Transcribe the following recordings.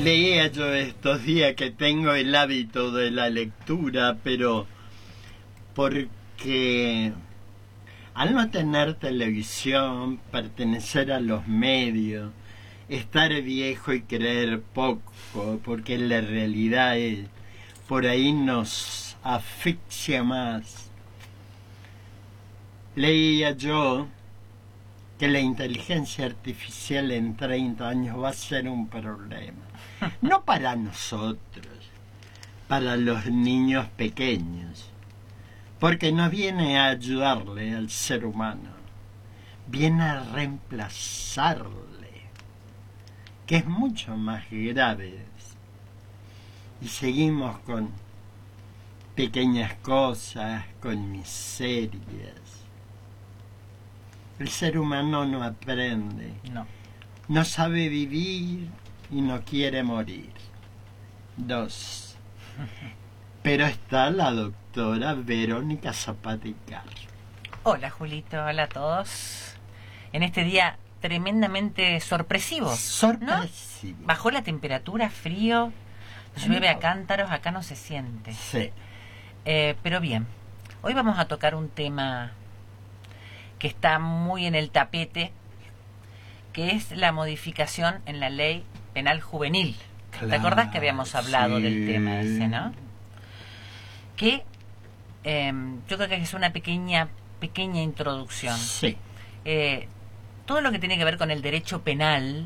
Leía yo estos días que tengo el hábito de la lectura, pero porque al no tener televisión, pertenecer a los medios, estar viejo y creer poco, porque la realidad es, por ahí nos asfixia más. Leía yo que la inteligencia artificial en 30 años va a ser un problema. No para nosotros, para los niños pequeños, porque no viene a ayudarle al ser humano, viene a reemplazarle, que es mucho más grave. Y seguimos con pequeñas cosas, con miserias. El ser humano no aprende, no sabe vivir y no quiere morir. 2. Pero está la doctora Verónica Zapaticar. Hola Julito, hola a todos. En este día tremendamente sorpresivo. Sorpresivo. ¿No? Bajó la temperatura, frío, llueve a cántaros, acá no se siente. Sí. Pero bien, hoy vamos a tocar un tema que está muy en el tapete, que es la modificación en la ley penal juvenil. Claro, ¿te acordás que habíamos hablado del tema ese, no? Que yo creo que es una pequeña introducción. Sí. Todo lo que tiene que ver con el derecho penal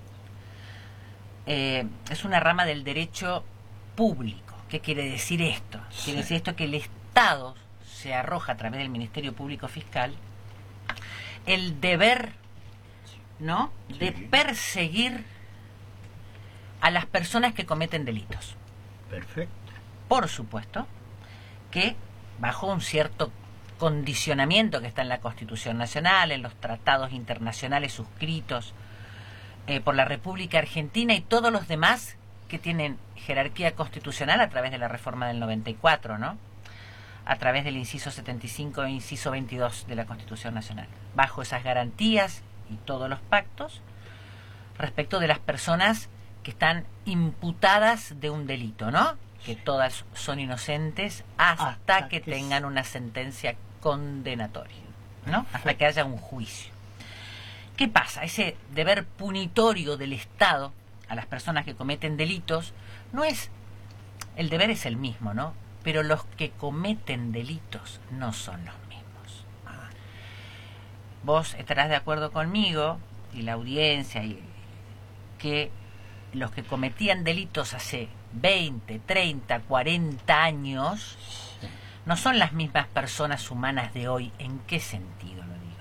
es una rama del derecho público. ¿Qué quiere decir esto? Sí. Quiere decir esto que el Estado se arroja a través del Ministerio Público Fiscal el deber, ¿no?, de perseguir a las personas que cometen delitos. Perfecto. Por supuesto que bajo un cierto condicionamiento que está en la Constitución Nacional, en los tratados internacionales suscritos por la República Argentina y todos los demás que tienen jerarquía constitucional a través de la reforma del 94, ¿no?, a través del inciso 75 e inciso 22 de la Constitución Nacional. Bajo esas garantías y todos los pactos respecto de las personas que están imputadas de un delito, ¿no?, que todas son inocentes hasta que tengan una sentencia condenatoria, ¿no?, hasta que haya un juicio. ¿Qué pasa? Ese deber punitorio del Estado a las personas que cometen delitos no es... El deber es el mismo, ¿no?, pero los que cometen delitos no son los mismos. Vos estarás de acuerdo conmigo, y la audiencia, y que los que cometían delitos hace 20, 30, 40 años no son las mismas personas humanas de hoy. ¿En qué sentido lo digo?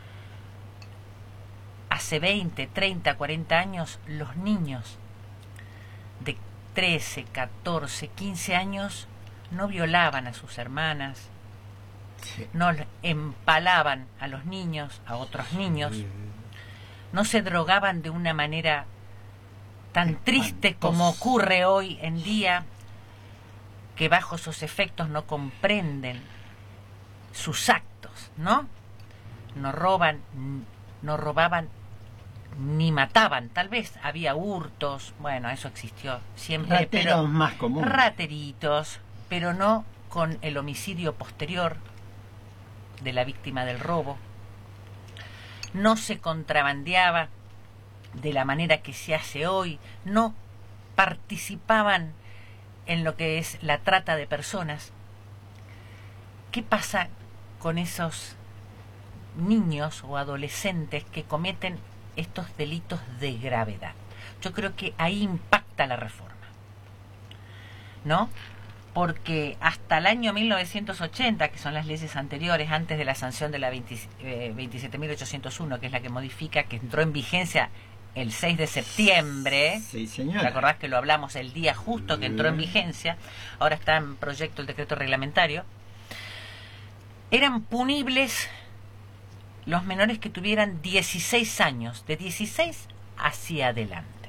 Hace 20, 30, 40 años los niños de 13, 14, 15 años no violaban a sus hermanas, no empalaban a los niños, a otros niños, no se drogaban de una manera tan triste como ocurre hoy en día, que bajo esos efectos no comprenden sus actos, ¿no? No robaban ni mataban. Tal vez había hurtos, bueno, eso existió siempre, Rateros pero más comunes. rateritos, pero no con el homicidio posterior de la víctima del robo. No se contrabandeaba de la manera que se hace hoy, no participaban en lo que es la trata de personas. ¿Qué pasa con esos niños o adolescentes que cometen estos delitos de gravedad? Yo creo que ahí impacta la reforma, ¿no? Porque hasta el año 1980, que son las leyes anteriores, antes de la sanción de la 27.801, que es la que modifica, que entró en vigencia el 6 de septiembre. Sí, señora. ¿Te acordás que lo hablamos el día justo que entró en vigencia? Ahora está en proyecto el decreto reglamentario. Eran punibles los menores que tuvieran 16 años, de 16 hacia adelante.